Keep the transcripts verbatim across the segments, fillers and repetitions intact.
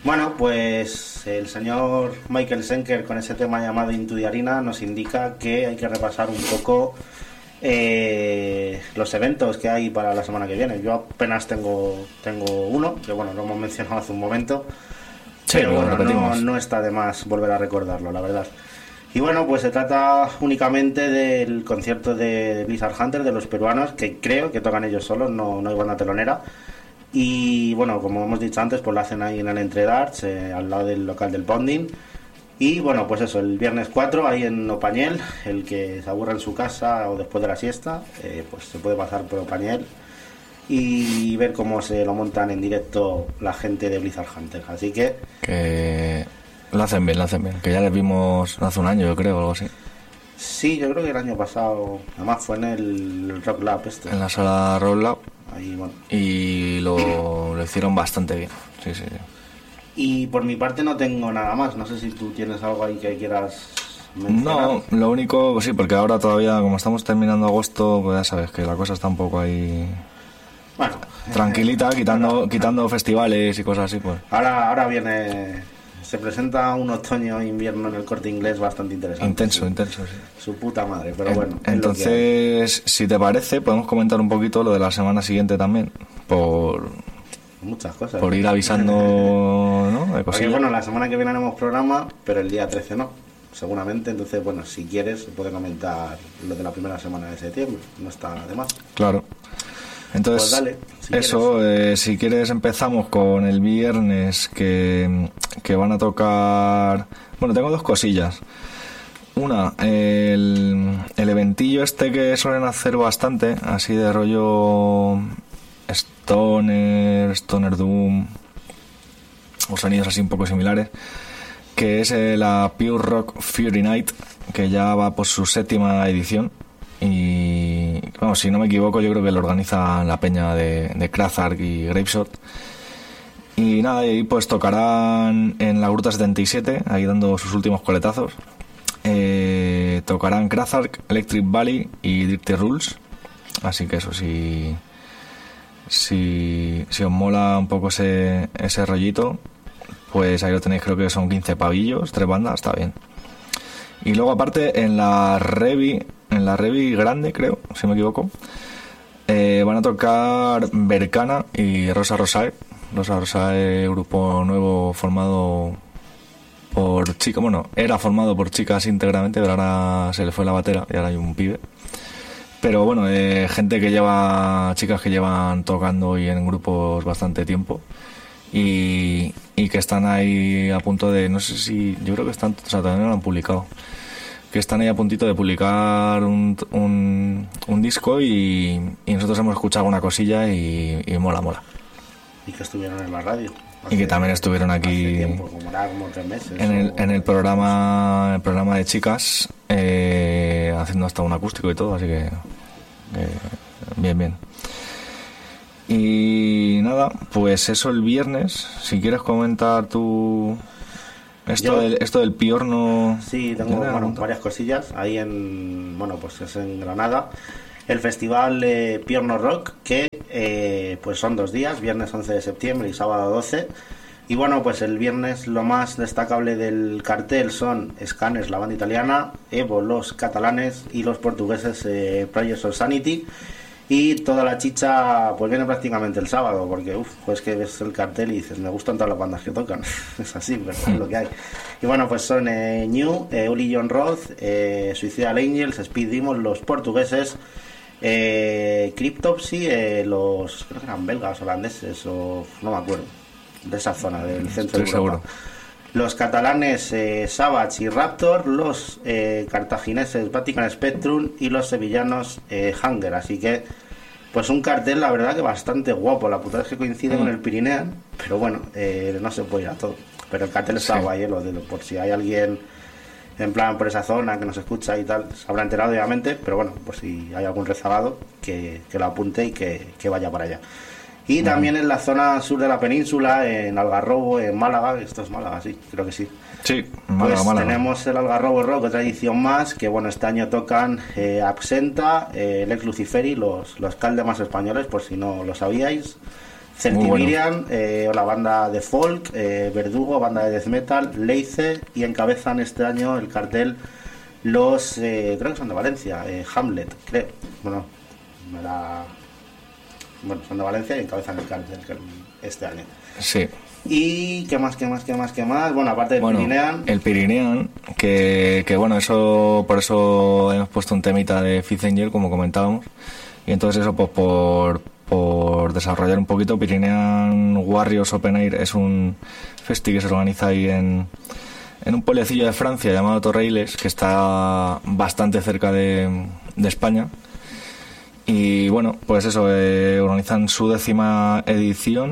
Bueno, pues el señor Michael Schenker con ese tema llamado Into the Arena nos indica que hay que repasar un poco eh, los eventos que hay para la semana que viene. Yo apenas tengo tengo uno, que bueno, lo hemos mencionado hace un momento, sí, pero bueno, no, no no está de más volver a recordarlo, la verdad. Y bueno, pues se trata únicamente del concierto de Blizzard Hunter, de los peruanos, que creo que tocan ellos solos, no, no hay banda telonera. Y bueno, como hemos dicho antes, pues lo hacen ahí en el Entre Darts, eh, al lado del local del Bonding. Y bueno, pues eso, el viernes cuatro, ahí en Opañel, el que se aburra en su casa o después de la siesta, eh, pues se puede pasar por Opañel y ver cómo se lo montan en directo la gente de Blizzard Hunter. Así que... que lo hacen bien, lo hacen bien. Que ya les vimos hace un año, yo creo, o algo así. Sí, yo creo que el año pasado, además fue en el Rock Lab este. En la sala Rock Lab. Ahí, bueno. Y lo, lo hicieron bastante bien. Sí, sí, sí. Y por mi parte no tengo nada más. No sé si tú tienes algo ahí que quieras mencionar. No, lo único, pues sí, porque ahora todavía, como estamos terminando agosto, pues ya sabes que la cosa está un poco ahí... Bueno, tranquilita, quitando ahora, quitando festivales y cosas así, pues. Ahora, ahora viene... Se presenta un otoño-invierno en el Corte Inglés bastante interesante. Intenso, sí. intenso, sí. Su puta madre, pero bueno. Entonces, si te parece, podemos comentar un poquito lo de la semana siguiente también. Por... Muchas cosas. Por ir avisando, ¿no? De Porque bueno, la semana que viene haremos programa, pero el día trece no, seguramente. Entonces, bueno, si quieres, se puede comentar lo de la primera semana de septiembre. No está de más. Claro. Entonces, pues dale, si eso, eh, si quieres empezamos con el viernes que, que van a tocar... Bueno, tengo dos cosillas. Una, el, el eventillo este que suelen hacer bastante, así de rollo Stoner, Stoner Doom, o sonidos así un poco similares, que es la Pure Rock Fury Night, que ya va por su séptima edición. Y bueno, si no me equivoco, yo creo que lo organiza la peña de, de Krazark y Grapeshot. Y nada, y ahí pues tocarán en la Gruta setenta y siete, ahí dando sus últimos coletazos. Eh, tocarán Krazark, Electric Valley y Dirty Rules. Así que eso, si, si, si os mola un poco ese, ese rollito, pues ahí lo tenéis, creo que son quince pavillos, tres bandas, está bien. Y luego aparte en la Revi, en la Revi grande creo, si no me equivoco, eh, van a tocar Bercana y Rosa Rosae. Rosa Rosae, grupo nuevo formado por chicas, bueno, era formado por chicas íntegramente, pero ahora se le fue la batera y ahora hay un pibe. Pero bueno, eh, gente que lleva, chicas que llevan tocando y en grupos bastante tiempo. Y, y que están ahí a punto de, no sé si, yo creo que están, o sea, todavía no lo han publicado, que están ahí a puntito de publicar un, un, un disco y, y nosotros hemos escuchado una cosilla y, y mola, mola. Y que estuvieron en la radio. Hace, y que también estuvieron aquí hace tiempo, como, era como tres meses, en, el, o... en el programa el programa de chicas, eh, haciendo hasta un acústico y todo, así que eh, bien, bien. Y nada, pues eso el viernes. Si quieres comentar tú esto, Yo, del, esto del Piorno. Sí, tengo bueno, varias cosillas. Ahí en, bueno, pues es en Granada. El festival eh, Piorno Rock, que eh, pues son dos días, viernes once de septiembre y sábado doce. Y bueno, pues el viernes lo más destacable del cartel son Scanners, la banda italiana, Evo, los catalanes y los portugueses eh, Project of Sanity. Y toda la chicha pues viene prácticamente el sábado, porque uff, pues que ves el cartel y dices, me gustan todas las bandas que tocan. Es así, pero es lo que hay. Y bueno, pues son eh, New, eh, Uli John Roth, eh, Suicidal Angels, Speed Demon, los portugueses, eh, Cryptopsy, eh, los, creo que eran belgas, holandeses, o no me acuerdo, de esa zona, del centro de Europa. Seguro. Los catalanes eh, Savage y Raptor, los eh, cartagineses Vatican Spectrum y los sevillanos eh, Hunger. Así que, pues un cartel, la verdad que bastante guapo. La putada es que coincide mm. con el Pirinean, pero bueno, eh, no se puede ir a todo. Pero el cartel está sí. guay, eh, lo de, por si hay alguien en plan por esa zona que nos escucha y tal, se habrá enterado obviamente, pero bueno, pues si hay algún rezagado, que, que lo apunte y que, que vaya para allá. Y también en la zona sur de la península, en Algarrobo, en Málaga, esto es Málaga, sí, creo que sí. Sí, Málaga, pues Málaga. Tenemos el Algarrobo Rock, otra edición más, que bueno, este año tocan eh, Absenta, eh, Lex Luciferi, los, los caldemas españoles, por si no lo sabíais, Celtiberian, eh, o la banda de folk, eh, Verdugo, banda de death metal, Leice, y encabezan este año el cartel los, eh, creo que son de Valencia, eh, Hamlet, creo. Bueno, me la... bueno, son de Valencia y encabezan el cartel este año. Sí. ¿Y qué más, qué más, qué más, qué más? Bueno, aparte del bueno, Pirinean. El Pirinean, que, que bueno, eso por eso hemos puesto un temita de Fifth Angel, como comentábamos. Y entonces eso, pues por, por desarrollar un poquito, Pirinean Warriors Open Air es un festi que se organiza ahí en, en un pueblecillo de Francia llamado Torreiles, que está bastante cerca de, de España. Y bueno, pues eso, eh, organizan su décima edición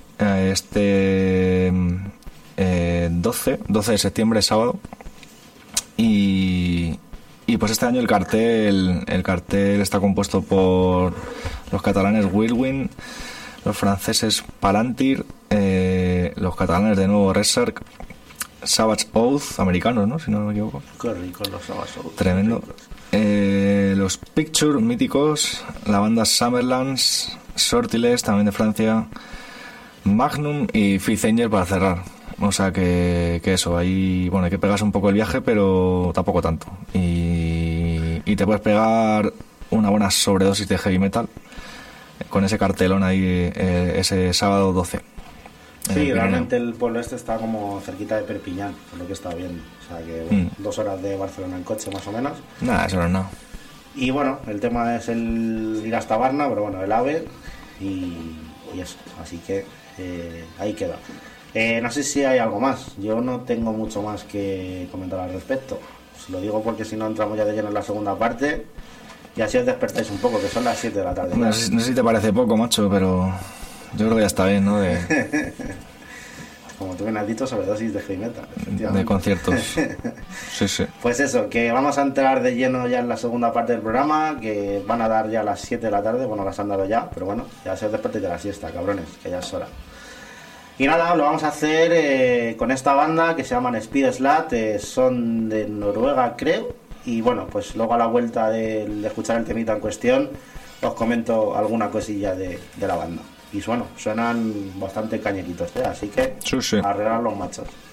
este eh, doce de septiembre, sábado, y, y pues este año el cartel el cartel está compuesto por los catalanes Whirlwind, los franceses Palantir, eh, los catalanes de nuevo Resark, Savage Oath, americanos, ¿no? Si no me equivoco. Qué rico los Savage Oath. Tremendo. Eh, los Picture míticos, la banda Summerlands, Sortilège, también de Francia, Magnum y Fifth Angel para cerrar. O sea que, que eso, ahí bueno, hay que pegarse un poco el viaje, pero tampoco tanto. Y, y te puedes pegar una buena sobredosis de heavy metal con ese cartelón ahí eh, ese sábado doce. Sí, realmente el pueblo este está como cerquita de Perpiñán, por lo que está viendo. O sea que bueno, mm. dos horas de Barcelona en coche más o menos. Nada, eso no es nada. Y bueno, el tema es el ir hasta Varna, pero bueno, el AVE y, y eso. Así que Eh, ahí queda. Eh, no sé si hay algo más. Yo no tengo mucho más que comentar al respecto. Os lo digo porque si no entramos ya de lleno en la segunda parte y así os despertáis un poco, que son las siete de la tarde. No sé, no sé si te parece poco, macho, pero yo creo que ya está bien, ¿no? De... Como tú me has dicho, sobredosis de heavy metal, de conciertos. Sí, sí. Pues eso, que vamos a entrar de lleno ya en la segunda parte del programa, que van a dar ya a las siete de la tarde. Bueno, las han dado ya, pero bueno, ya se os despertéis de la siesta, cabrones, que ya es hora. Y nada, lo vamos a hacer eh, con esta banda que se llaman Speed Slat, eh, son de Noruega, creo. Y bueno, pues luego a la vuelta de, de escuchar el temita en cuestión, os comento alguna cosilla de, de la banda. Y bueno, suenan bastante cañeritos, ¿eh? Así que sí, sí. arreglar los machos.